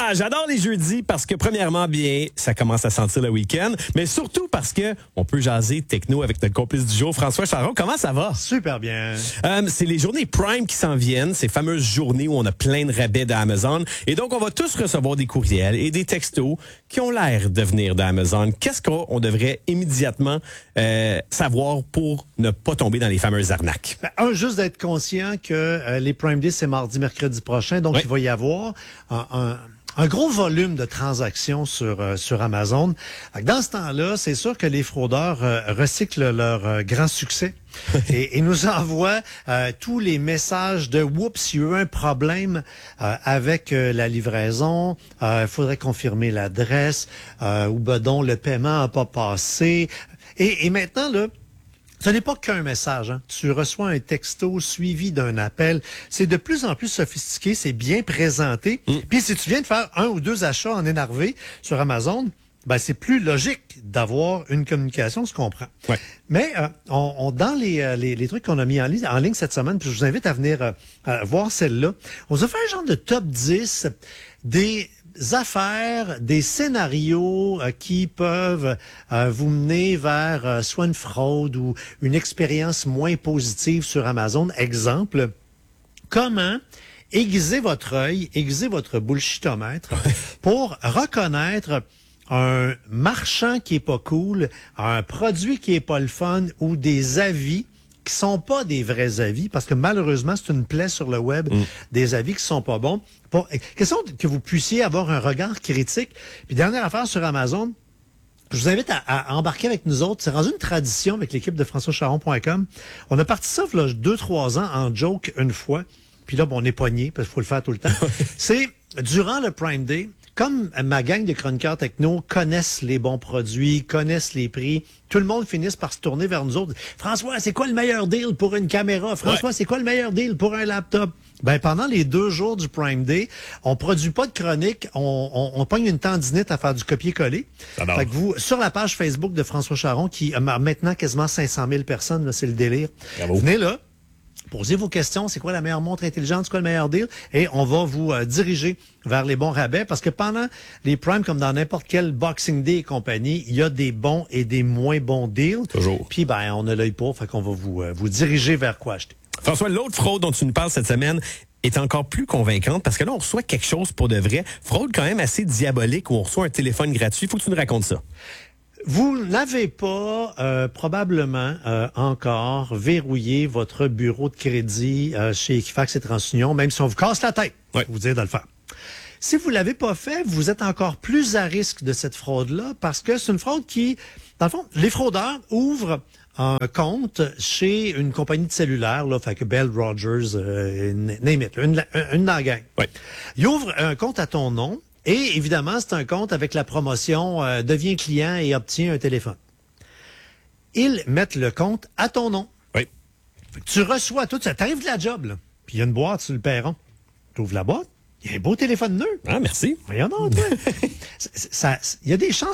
j'adore les jeudis parce que, premièrement, bien, ça commence à sentir le week-end, mais surtout parce que on peut jaser techno avec notre complice du jour, François Charon. Comment ça va? Super bien. C'est les journées Prime qui s'en viennent, ces fameuses journées où on a plein de rabais d'Amazon. Et donc, on va tous recevoir des courriels et des textos qui ont l'air de venir d'Amazon. Qu'est-ce qu'on devrait immédiatement savoir pour ne pas tomber dans les fameuses arnaques? Juste d'être conscient que les Prime Days, c'est mardi, mercredi prochain, donc il va y avoir un gros volume de transactions sur Amazon. Dans ce temps-là, c'est sûr que les fraudeurs recyclent leur grand succès et nous envoient tous les messages de « Oups, il y a eu un problème avec la livraison, il faudrait confirmer l'adresse, ou ben donc le paiement n'a pas passé. » Et maintenant, là, ce n'est pas qu'un message. Hein. Tu reçois un texto suivi d'un appel. C'est de plus en plus sophistiqué, c'est bien présenté. Puis si tu viens de faire 1 ou 2 achats en énervé sur Amazon, ben c'est plus logique d'avoir une communication, je comprends. Ouais. Mais dans les trucs qu'on a mis en ligne cette semaine, puis je vous invite à venir voir celle-là, on vous a fait un genre de top 10 des affaires, des scénarios qui peuvent vous mener vers soit une fraude ou une expérience moins positive sur Amazon. Exemple, comment aiguiser votre œil, aiguiser votre bullshitomètre pour reconnaître un marchand qui est pas cool, un produit qui est pas le fun ou des avis qui sont pas des vrais avis, parce que malheureusement, c'est une plaie sur le web, des avis qui sont pas bons. Question que vous puissiez avoir un regard critique. Puis dernière affaire sur Amazon, je vous invite à embarquer avec nous autres. C'est rendu une tradition avec l'équipe de FrançoisCharron.com. On a parti ça il y a 2-3 ans en joke une fois. Puis là, bon, on est pogné parce qu'il faut le faire tout le temps. C'est durant le Prime Day, comme ma gang de chroniqueurs techno connaissent les bons produits, connaissent les prix, tout le monde finisse par se tourner vers nous autres. François, c'est quoi le meilleur deal pour une caméra? François, c'est quoi le meilleur deal pour un laptop? Ben, pendant les 2 jours du Prime Day, on produit pas de chronique, on pogne une tendinite à faire du copier-coller. Fait que vous, sur la page Facebook de François Charon, qui a maintenant quasiment 500 000 personnes, là, c'est le délire. Bravo. Venez là. Posez vos questions, c'est quoi la meilleure montre intelligente, c'est quoi le meilleur deal? Et on va vous diriger vers les bons rabais, parce que pendant les Prime, comme dans n'importe quel Boxing Day et compagnie, il y a des bons et des moins bons deals. Toujours. Puis, ben, on a l'œil pour, fait qu'on va vous diriger vers quoi acheter. François, l'autre fraude dont tu nous parles cette semaine est encore plus convaincante parce que là, on reçoit quelque chose pour de vrai. Fraude quand même assez diabolique où on reçoit un téléphone gratuit. Il faut que tu nous racontes ça. Vous n'avez pas probablement encore verrouillé votre bureau de crédit chez Equifax et TransUnion, même si on vous casse la tête, vous dire de le faire. Si vous l'avez pas fait, vous êtes encore plus à risque de cette fraude-là parce que c'est une fraude qui, dans le fond, les fraudeurs ouvrent un compte chez une compagnie de cellulaire, là, fait que Bell, Rogers, name it, une dans la gang. Ouais. Ils ouvrent un compte à ton nom. Et évidemment, c'est un compte avec la promotion « Deviens client et obtiens un téléphone ». Ils mettent le compte à ton nom. Oui. Tu reçois tout ça. T'arrives de la job, là. Puis il y a une boîte sur le perron. Tu ouvres la boîte. Il y a un beau téléphone neuf. Ah, merci. Voyons donc, toi. Il y a des chances